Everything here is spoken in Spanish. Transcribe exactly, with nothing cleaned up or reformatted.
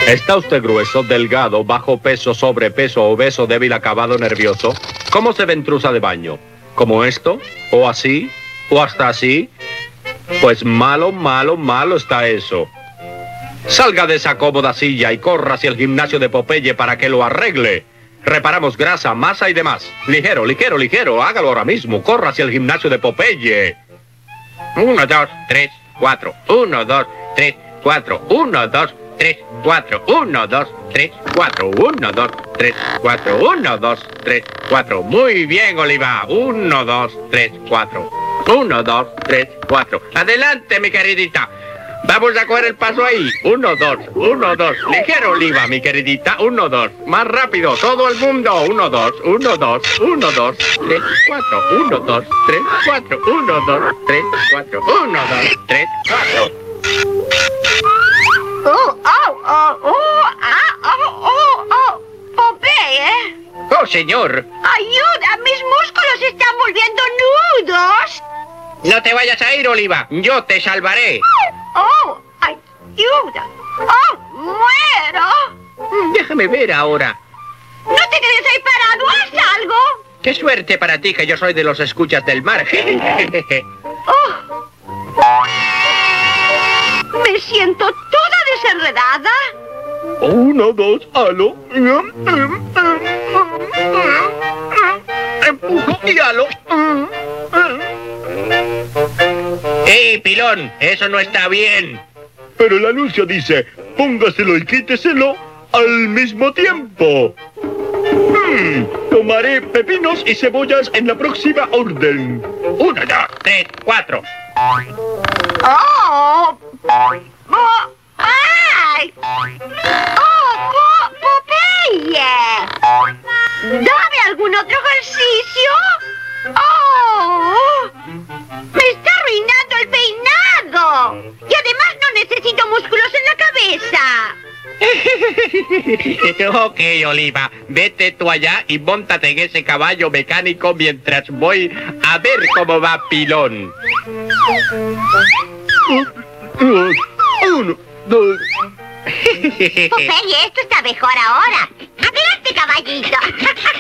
¿Está usted grueso, delgado, bajo peso, sobrepeso, obeso, débil, acabado, nervioso? ¿Cómo se ventrusa de baño? ¿Como esto? ¿O así? ¿O hasta así? Pues malo, malo, malo está eso. Salga de esa cómoda silla y corra hacia el gimnasio de Popeye para que lo arregle. Reparamos grasa, masa y demás. Ligero, ligero, ligero. Hágalo ahora mismo. Corra hacia el gimnasio de Popeye. Uno, dos, tres, cuatro. Uno, dos, tres, cuatro. Uno, dos, tres, cuatro. Uno, dos, tres, cuatro. Uno, dos, tres, cuatro. Uno, dos, tres, cuatro. Muy bien, Oliva. Uno, dos, tres, cuatro. Uno, dos, tres, cuatro. Adelante, mi queridita. Vamos a coger el paso ahí. Uno, dos, uno, dos. Ligero, Oliva, mi queridita. Uno, dos. Más rápido, todo el mundo. Uno, dos, uno, dos, uno, dos, tres, cuatro. Uno, dos, tres, cuatro. Uno, dos, tres, cuatro. Uno, dos, tres, cuatro. Oh, oh, oh, oh, ah, oh, oh, oh. Popeye. Oh, señor. Ayuda, mis músculos se están volviendo nudos. No te vayas a ir, Oliva. Yo te salvaré. Oh, ayuda. Oh, muero. Déjame ver ahora. No te quedes ahí parado, haz algo. Qué suerte para ti que yo soy de los escuchas del mar. Oh. Me siento toda desenredada. Uno, dos, halo. Empujo y halo. ¡Eh, pilón! ¡Eso no está bien! Pero el anuncio dice, póngaselo y quíteselo al mismo tiempo. Hmm, tomaré pepinos y cebollas en la próxima orden. Uno, dos, tres, cuatro. Oh. Oh. ¡Ay! ¡Oh, po Popeye! ¿Dame algún otro ejercicio? ¡Oh! ¡Me está arruinando el peinado! Y además no necesito músculos en la cabeza. Ok, Oliva. Vete tú allá y móntate en ese caballo mecánico mientras voy a ver cómo va Pilón. Uno, dos. Popeye, esto está mejor ahora. Adelante, caballito.